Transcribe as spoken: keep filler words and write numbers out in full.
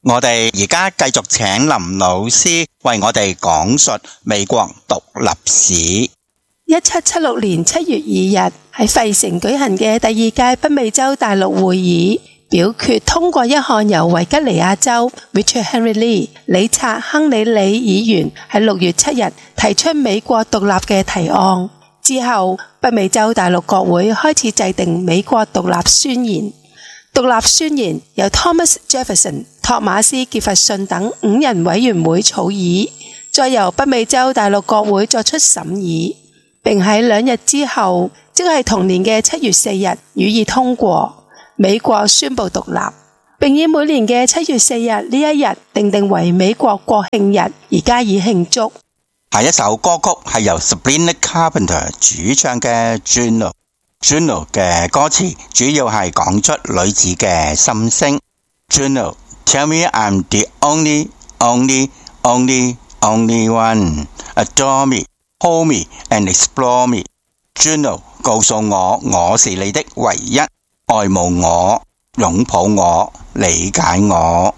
我哋而家繼續請林老師為我哋講述美國獨立史。 一七七六年七月二日喺費城舉行嘅第二屆北美洲大陸會議，表決通過一項由維吉尼亞州 Richard Henry Lee 理查亨利里議員喺六月七日提出美國獨立嘅提案。之後，北美洲大陸國會開始制定美國獨立宣言。獨立宣言由 Thomas Jefferson、托馬斯傑弗遜等五人委員會草擬，再由北美洲大陸國會作出審議，並喺兩日之後，即係同年嘅七月四日予以通過。美國宣布獨立，並以每年嘅七月四日呢一日定定為美國國慶日而加以慶祝。 下一首歌曲係由 Sabrina Carpenter 主唱嘅 Juno。Juno 嘅歌詞主要係講出女子嘅心聲。Juno, tell me I'm the only, only, only, only one. Adore me, hold me and explore me. Juno 告訴我，我是你的唯一，愛慕我，擁抱我，理解我。